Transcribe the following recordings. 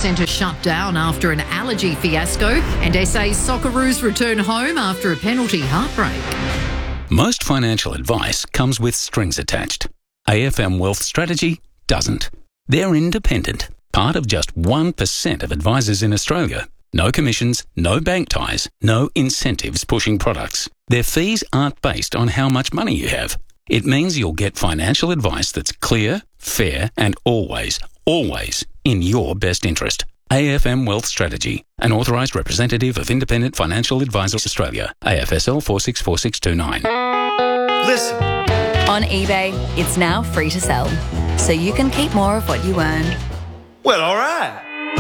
Centre shut down after an allergy fiasco, and SA's Socceroos return home after a penalty heartbreak. Most financial advice comes with strings attached. AFM Wealth Strategy doesn't. They're independent, part of just 1% of advisors in Australia. No commissions, no bank ties, no incentives pushing products. Their fees aren't based on how much money you have. It means you'll get financial advice that's clear, fair, and always in your best interest. AFM Wealth Strategy, an authorised representative of Independent Financial Advisors Australia, AFSL 464629. Listen. On eBay, it's now free to sell, so you can keep more of what you earn. Well, all right.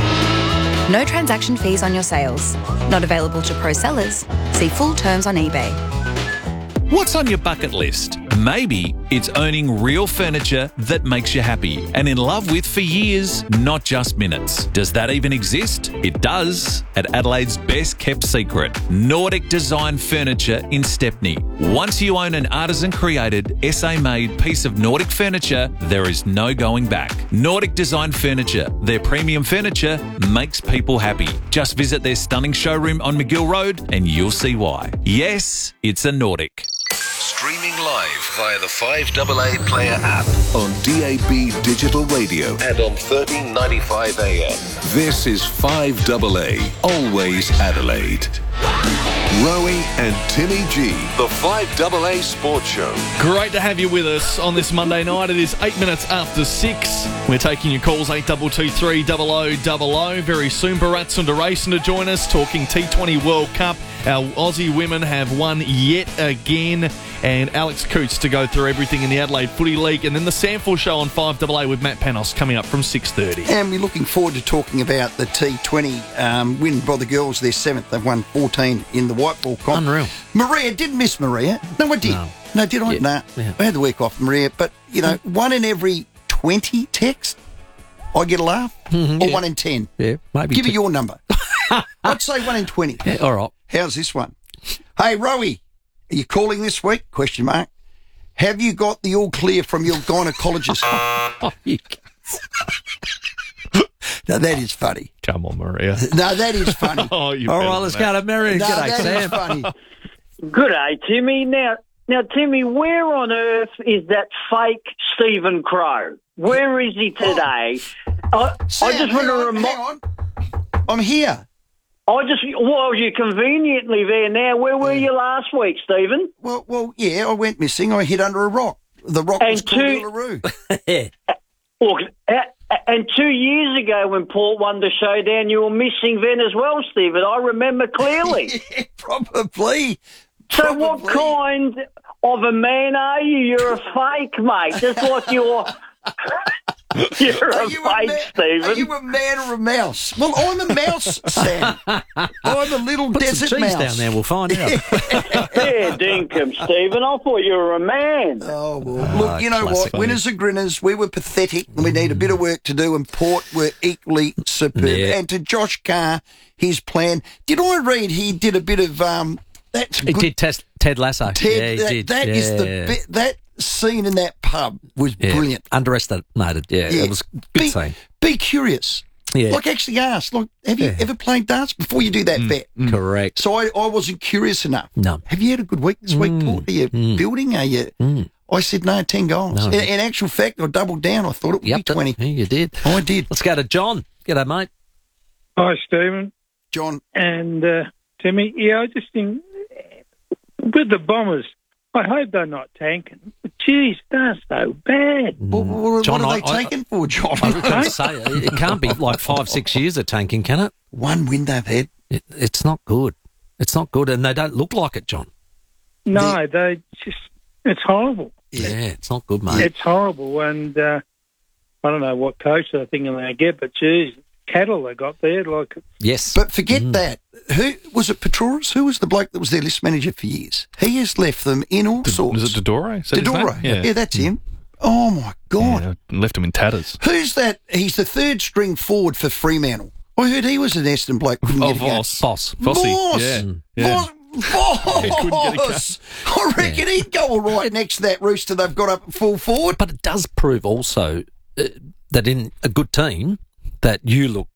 No transaction fees on your sales. Not available to pro sellers. See full terms on eBay. What's on your bucket list? Maybe it's owning real furniture that makes you happy and in love with for years, not just minutes. Does that even exist? It does at Adelaide's best kept secret, Nordic Design Furniture in Stepney. Once you own an artisan created, SA made piece of Nordic furniture, there is no going back. Nordic Design Furniture, their premium furniture makes people happy. Just visit their stunning showroom on McGill Road and you'll see why. Yes, it's a Nordic. Streaming live via the 5AA Player app on DAB Digital Radio and on 1395 AM. This is 5AA, always Adelaide. Rowie and Timmy G, the 5AA Sports Show. Great to have you with us on this Monday night. It is 8 minutes after 6. We're taking your calls 8223 0000. Very soon, Bharat Sundaresan to join us talking T20 World Cup. Our Aussie women have won yet again. And Alex Coots to go through everything in the Adelaide Footy League. And then the Samford Show on 5AA with Matt Panos coming up from 6:30. And we're looking forward to talking about the T20 win by the girls, their 7th. They've won 14 in the white ball comp. Unreal. Maria, didn't miss Maria. No, I did. No, did I? Yeah. No. Yeah. I had the week off, Maria. But, you know, 1 in every 20 texts, I get a laugh. Or 1 in 10. Yeah, maybe. Give me your number. I'd say 1 in 20. Yeah, all right. How's this one? Hey, Rowie, are you calling this week? Question mark. Have you got the all clear from your gynecologist? Now, that is funny. Come on, Maria. No, that is funny. Oh, you All right, let's go to Marion. No, G'day, that Sam. is funny. Good day, Timmy. Now, Timmy, where on earth is that fake Stephen Crow? Where is he today? I Sam, just want to hang on. I'm here. Well, you're conveniently there now. Where were you last week, Stephen? Well, yeah, I went missing. I hid under a rock. The rock was called Uluru. Look, and 2 years ago when Port won the showdown, you were missing then as well, Stephen. I remember clearly. Yeah, probably. So what kind of a man are you? You're a fake, mate. Just like you're... You're a fake, Stephen. Are you a man or a mouse? Well, I'm a mouse, Sam. I'm a little Put desert some cheese mouse. down there, we'll find out. Fair dinkum, Stephen. I thought you were a man. Oh, well, look, you know classic. what? Winners are grinners. We were pathetic and we need a bit of work to do, and Port were equally superb. Yeah. And to Josh Carr, his plan. Did I read he did a bit of... that's He good. did test Ted Lasso. Ted, yeah, he did. That is the bit... That scene in that pub was brilliant. Underestimated, yeah. It was a good scene. Be curious. Yeah. Like, actually ask, like, have you ever played darts before you do that bet? Correct. So I wasn't curious enough. No. Have you had a good week this week, Port? Are you building? Are you... I said, no, 10 goals. No. In actual fact, I doubled down. I thought it would be 20. Yeah, you did. I did. Let's go to John. G'day, mate. Hi, Stephen. John. And Timmy. Yeah, I just think with the Bombers, I hope they're not tanking. But, geez, they're so bad. What John, are they taking for, John? I was going to say, it can't be like 5-6 years of tanking, can it? One win they've had. It's not good. It's not good, and they don't look like it, John. No, they just... It's horrible. Yeah, it's not good, mate. It's horrible, and I don't know what coach they're thinking they get, but, geez, cattle they got there. Like, yes. But forget that. Who was it? Petrouras? Who was the bloke that was their list manager for years? He has left them in all sorts. Was it Dodoro? Is that his name? Dodoro. Yeah, that's him. Oh, my God. Yeah, left him in tatters. Who's that? He's the third string forward for Fremantle. I heard he was an Aston bloke. Couldn't get a go. Boss. Voss. Yeah. Voss. I reckon he'd go all right next to that rooster they've got up at full forward. But it does prove also that in a good team that you look